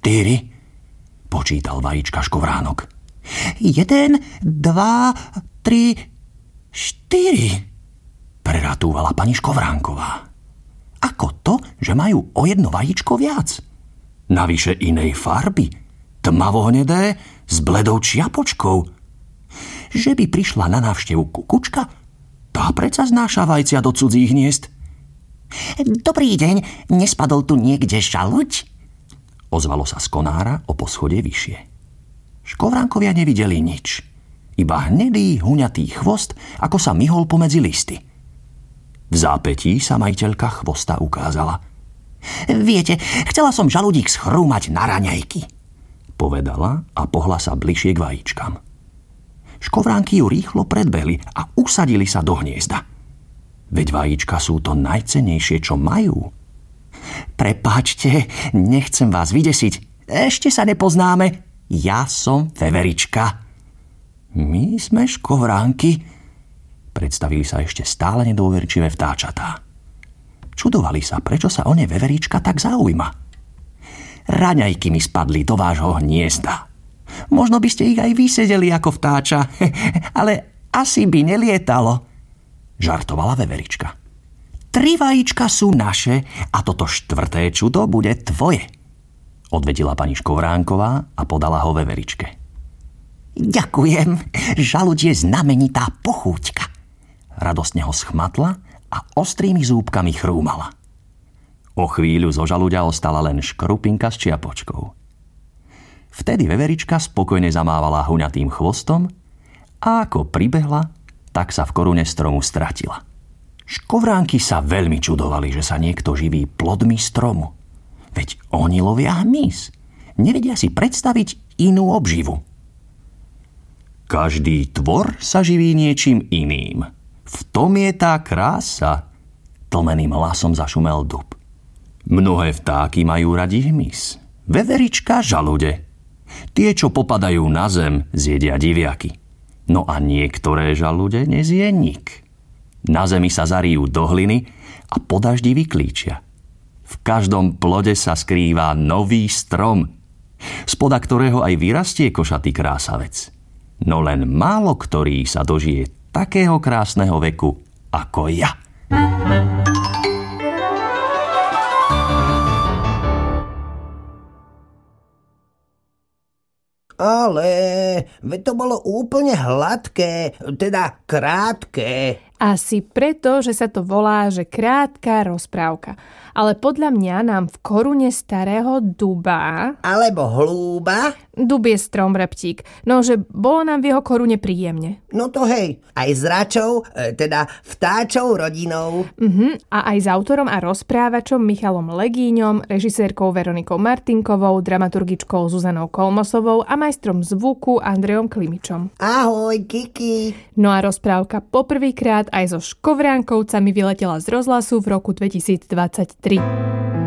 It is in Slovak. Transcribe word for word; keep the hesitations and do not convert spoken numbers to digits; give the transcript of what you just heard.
Štyri, počítal vajíčka Škovránok. Jeden, dva, tri, štyri, preratúvala pani Škovránková. Ako to, že majú o jedno vajíčko viac? Navyše inej farby, tmavohnedé s bledou čiapočkou. Že by prišla na návštevu kukučka? Tá predsa znáša vajcia do cudzích hniezd. Dobrý deň, nespadol tu niekde žaluď? Ozvalo sa z konára o poschodie vyššie. Škovránkovia nevideli nič. Iba hnedý, huňatý chvost, ako sa myhol pomedzi listy. V zápätí sa majiteľka chvosta ukázala. Viete, chcela som žaludík schrúmať na raňajky, povedala a pohla sa bližšie k vajíčkam. Škovránky ju rýchlo predbehli a usadili sa do hniezda. Veď vajíčka sú to najcennejšie, čo majú. Prepáčte, nechcem vás vydesiť. Ešte sa nepoznáme. Ja som veverička. My sme škovránky, predstavili sa ešte stále nedôverčivé vtáčatá. Čudovali sa, prečo sa o ne veverička tak zaujíma. Raňajky mi spadli do vášho hniezda. Možno by ste ich aj vysedeli ako vtáča, ale asi by nelietalo, žartovala veverička. Tri vajíčka sú naše a toto štvrté čudo bude tvoje, odvedila pani Škovránková a podala ho veveričke. Ďakujem, žaluď je znamenitá pochúťka. Radostne ho schmatla a ostrými zúbkami chrúmala. O chvíľu zo žaluďa ostala len škrupinka s čiapočkou. Vtedy veverička spokojne zamávala huňatým chvostom a ako pribehla, tak sa v korune stromu stratila. Škovránky sa veľmi čudovali, že sa niekto živí plodmi stromu. Veď oni lovia hmyz. Nevedia si predstaviť inú obživu. Každý tvor sa živí niečím iným. V tom je tá krása, tlmeným hlasom zašumel dub. Mnohé vtáky majú radi hmyz. Veverička žalude. Tie, čo popadajú na zem, zjedia diviaky. No a niektoré žalude nezie nik. Na zemi sa zarijú do hliny a po daždi vyklíčia. V každom plode sa skrýva nový strom, spoda ktorého aj vyrastie košatý krásavec. No len málo ktorý sa dožije takého krásneho veku ako ja. Ale veď to bolo úplne hladké, teda krátke. Asi preto, že sa to volá, že krátka rozprávka. Ale podľa mňa nám v korune starého duba... Alebo hlúba? Dub je strom, reptík. No, že bolo nám v jeho korune príjemne. No to hej, aj s račou, teda vtáčou rodinou. Uh-huh. A aj s autorom a rozprávačom Michalom Legíňom, režisérkou Veronikou Martinkovou, dramaturgičkou Zuzanou Kolmosovou a majstrom zvuku Andrejom Klimičom. Ahoj, Kiki. No a rozprávka poprvýkrát aj so Škovránkovcami vyletela z rozhlasu v roku dvetisícdvadsaťtri.